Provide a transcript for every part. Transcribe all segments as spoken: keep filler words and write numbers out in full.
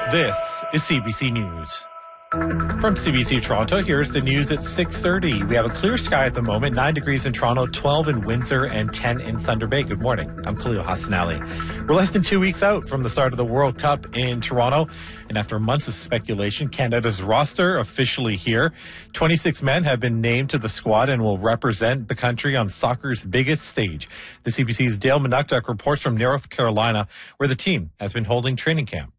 This is C B C News. From C B C Toronto, here's the news at six thirty. We have a clear sky at the moment, nine degrees in Toronto, twelve in Windsor, and ten in Thunder Bay. Good morning. I'm Khalil Hassanali. We're less than two weeks out from the start of the World Cup in Toronto, and after months of speculation, Canada's roster officially here. twenty-six men have been named to the squad and will represent the country on soccer's biggest stage. The C B C's Dale Manuktuk reports from North Carolina, where the team has been holding training camp.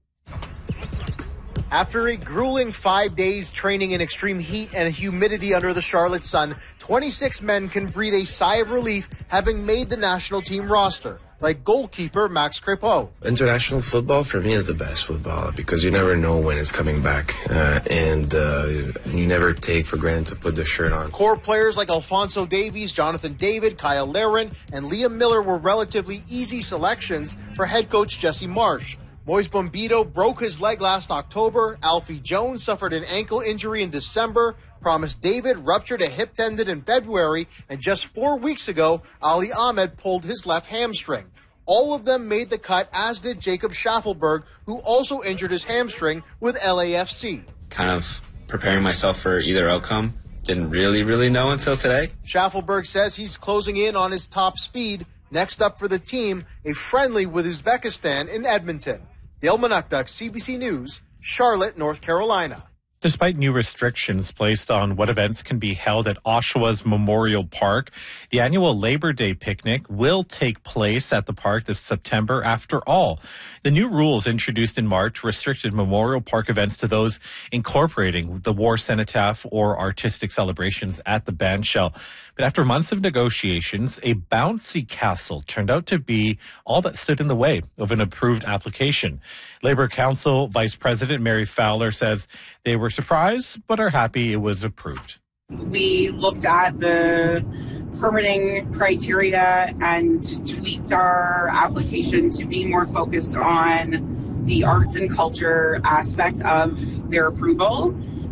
After a grueling five days training in extreme heat and humidity under the Charlotte sun, twenty-six men can breathe a sigh of relief having made the national team roster, like goalkeeper Max Crepeau. International football for me is the best football because you never know when it's coming back, uh, and uh, you never take for granted to put the shirt on. Core players like Alphonso Davies, Jonathan David, Kyle Larin, and Liam Miller were relatively easy selections for head coach Jesse Marsch. Moise Bombito broke his leg last October. Alfie Jones suffered an ankle injury in December. Promise David ruptured a hip tendon in February. And just four weeks ago, Ali Ahmed pulled his left hamstring. All of them made the cut, as did Jacob Schaffelberg, who also injured his hamstring with L A F C. Kind of preparing myself for either outcome. Didn't really, really know until today. Schaffelberg says he's closing in on his top speed. Next up for the team, a friendly with Uzbekistan in Edmonton. Dale Manuktuk, C B C News, Charlotte, North Carolina. Despite new restrictions placed on what events can be held at Oshawa's Memorial Park, the annual Labor Day picnic will take place at the park this September after all. The new rules introduced in March restricted Memorial Park events to those incorporating the war cenotaph or artistic celebrations at the bandshell. But after months of negotiations, a bouncy castle turned out to be all that stood in the way of an approved application. Labour Council Vice President Mary Fowler says they were surprised but are happy it was approved. We looked at the permitting criteria and tweaked our application to be more focused on the arts and culture aspect of their approval.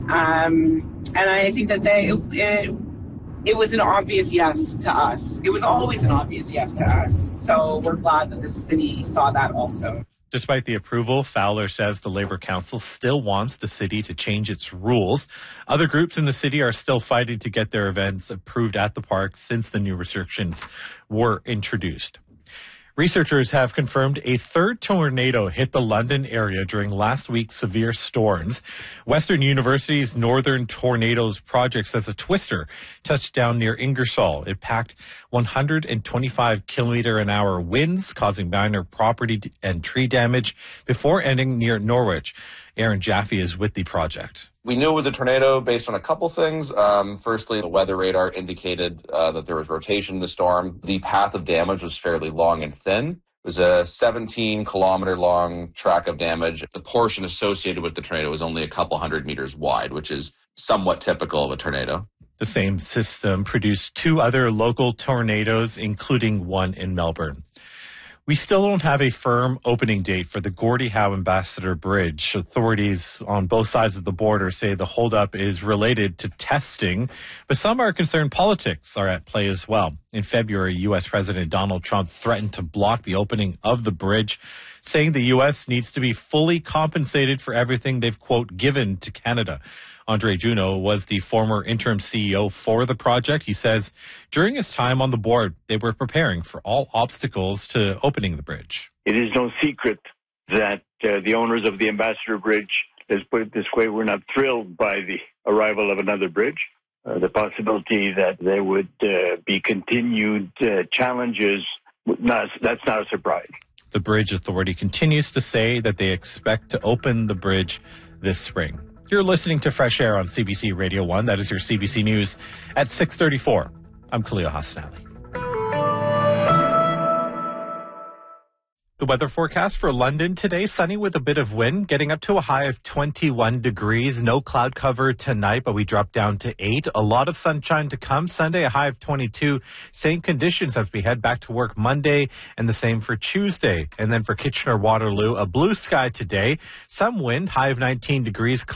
Um, and I think that they, it, it was an obvious yes to us. It was always an obvious yes to us. So we're glad that the city saw that also. Despite the approval, Fowler says the Labour Council still wants the city to change its rules. Other groups in the city are still fighting to get their events approved at the park since the new restrictions were introduced. Researchers have confirmed a third tornado hit the London area during last week's severe storms. Western University's Northern Tornadoes Project says a twister touched down near Ingersoll. It packed one hundred twenty-five kilometer an hour winds, causing minor property and tree damage before ending near Norwich. Aaron Jaffe is with the project. We knew it was a tornado based on a couple things. Um, firstly, the weather radar indicated uh, that there was rotation in the storm. The path of damage was fairly long and thin. It was a seventeen kilometer long track of damage. The portion associated with the tornado was only a couple hundred meters wide, which is somewhat typical of a tornado. The same system produced two other local tornadoes, including one in Melbourne. We still don't have a firm opening date for the Gordie Howe Ambassador Bridge. Authorities on both sides of the border say the holdup is related to testing, but some are concerned politics are at play as well. In February, U S President Donald Trump threatened to block the opening of the bridge, saying the U S needs to be fully compensated for everything they've, quote, given to Canada. Andre Juneau was the former interim C E O for the project. He says during his time on the board, they were preparing for all obstacles to opening the bridge. It is no secret that uh, the owners of the Ambassador Bridge, let's put it this way, were not thrilled by the arrival of another bridge. Uh, the possibility that there would uh, be continued uh, challenges, not, that's not a surprise. The Bridge Authority continues to say that they expect to open the bridge this spring. You're listening to Fresh Air on C B C Radio one. That is your C B C News at six thirty-four. I'm Khalil Hassanali. The weather forecast for London today, sunny with a bit of wind, getting up to a high of twenty-one degrees. No cloud cover tonight, but we drop down to eight. A lot of sunshine to come. Sunday, a high of twenty-two. Same conditions as we head back to work Monday, and the same for Tuesday. And then for Kitchener-Waterloo, a blue sky today. Some wind, high of nineteen degrees.